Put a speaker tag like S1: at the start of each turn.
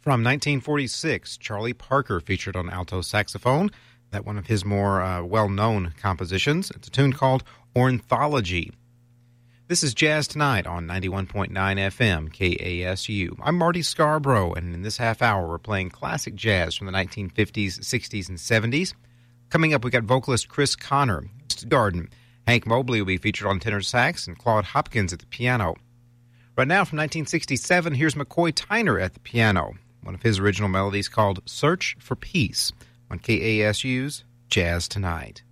S1: From 1946, Charlie Parker featured on alto saxophone. That one of his more well-known compositions. It's a tune called Ornithology. This is Jazz Tonight on 91.9 FM KASU. I'm Marty Scarborough, and in this half hour we're playing classic jazz from the 1950s, 60s, and 70s. Coming up, we got vocalist Chris Connor, Garden. Hank Mobley will be featured on tenor sax, and Claude Hopkins at the piano. Right now, from 1967, here's McCoy Tyner at the piano. One of his original melodies called Search for Peace on KASU's Jazz Tonight.